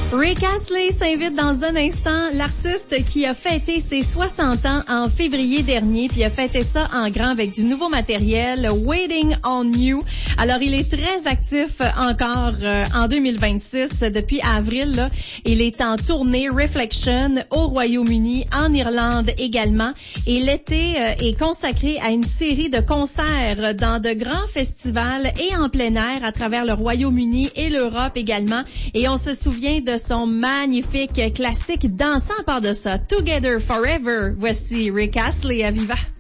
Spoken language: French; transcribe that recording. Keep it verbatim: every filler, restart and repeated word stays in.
Rick Astley s'invite dans un instant, l'artiste qui a fêté ses soixante ans en février dernier, puis a fêté ça en grand avec du nouveau matériel, Waiting on You. Alors, il est très actif encore euh, en deux mille vingt-six, depuis avril, là. Il est en tournée Reflection au Royaume-Uni, en Irlande également, et l'été euh, est consacré à une série de concerts dans de grands festivals et en plein air à travers le Royaume-Uni et l'Europe également, et on se souvient de son magnifique classique dansant à part de ça, Together Forever. Voici Rick Astley à Viva.